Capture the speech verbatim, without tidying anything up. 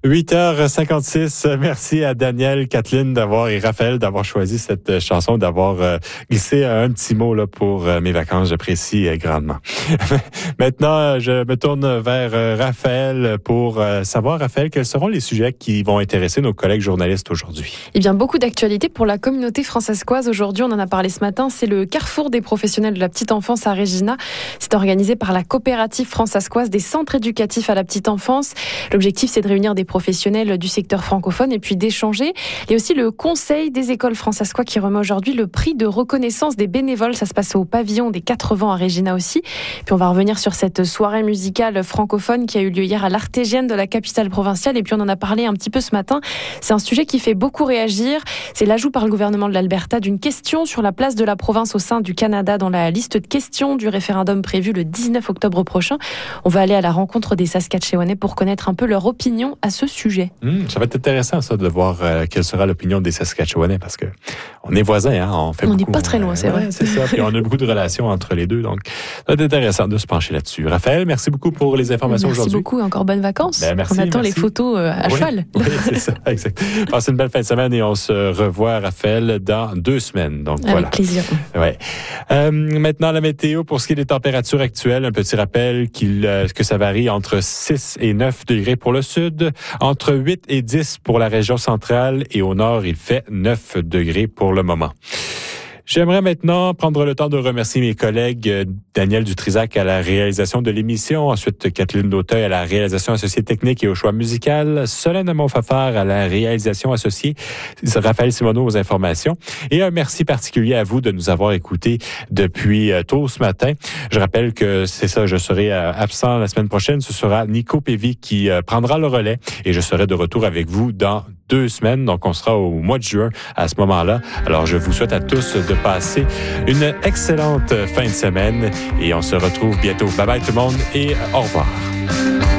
huit heures cinquante-six. Merci à Daniel, Kathleen d'avoir et Raphaël d'avoir choisi cette chanson, d'avoir euh, glissé un petit mot là pour euh, mes vacances. J'apprécie euh, grandement. Maintenant, je me tourne vers euh, Raphaël pour euh, savoir, Raphaël, quels seront les sujets qui vont intéresser nos collègues journalistes aujourd'hui. Eh bien, beaucoup d'actualités pour la communauté francescoise. Aujourd'hui, on en a parlé ce matin. C'est le carrefour des professionnels de la petite enfance à Regina. C'est organisé par la coopérative francescoise des centres éducatifs à la petite enfance. L'objectif, c'est de réunir des professionnels du secteur francophone et puis d'échanger. Il y a aussi le Conseil des écoles francescois qui remet aujourd'hui le prix de reconnaissance des bénévoles. Ça se passe au pavillon des quatre-vents à Regina aussi. Puis on va revenir sur cette soirée musicale francophone qui a eu lieu hier à l'Artésienne de la capitale provinciale. Et puis on en a parlé un petit peu ce matin. C'est un sujet qui fait beaucoup réagir. C'est l'ajout par le gouvernement de l'Alberta d'une question sur la place de la province au sein du Canada dans la liste de questions du référendum prévu le dix-neuf octobre prochain. On va aller à la rencontre des Saskatchewanais pour connaître un peu leur opinion à ce sujet. Mmh, ça va être intéressant, ça, de voir euh, quelle sera l'opinion des Saskatchewanais, parce que on est voisins, hein, on fait on beaucoup. n'est pas très loin, c'est euh, vrai. Ouais, c'est ça, puis on a beaucoup de relations entre les deux, donc ça va être intéressant de se pencher là-dessus. Raphaël, merci beaucoup pour les informations merci aujourd'hui. Merci beaucoup, encore bonnes vacances. Ben, merci, on attend merci. les photos euh, à oui, cheval. Oui, c'est ça, exact. Passez une belle fin de semaine et on se revoit, Raphaël, dans deux semaines. Donc, Avec voilà. plaisir. Ouais. Euh, maintenant, la météo, pour ce qui est des températures actuelles, un petit rappel qu'il, euh, que ça varie entre six et neuf degrés pour le sud, entre huit et dix pour la région centrale et au nord, il fait neuf degrés pour le moment. J'aimerais maintenant prendre le temps de remercier mes collègues euh, Daniel Dutrisac à la réalisation de l'émission, ensuite Kathleen Dauteuil à la réalisation associée technique et au choix musical, Solène Montfafard à la réalisation associée, Raphaël Simoneau aux informations, et un merci particulier à vous de nous avoir écoutés depuis euh, tôt ce matin. Je rappelle que c'est ça, je serai euh, absent la semaine prochaine, ce sera Nico Pévy qui euh, prendra le relais et je serai de retour avec vous dans deux semaines, donc on sera au mois de juin à ce moment-là. Alors je vous souhaite à tous de passer une excellente fin de semaine et on se retrouve bientôt. Bye bye tout le monde et au revoir.